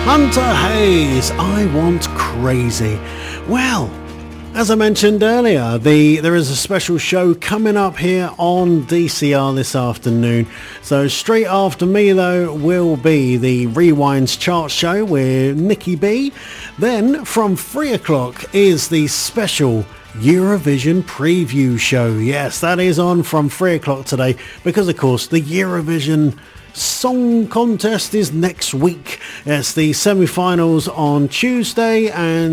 Hunter Hayes, I Want Crazy. Well, as I mentioned earlier, there is a special show coming up here on DCR this afternoon. So straight after me, though, will be the Rewinds chart show with Nikki B. Then from 3 o'clock is the special Eurovision preview show. Yes, that is on from 3 o'clock today because, of course, the Eurovision Song Contest is next week. It's the semi-finals on Tuesday and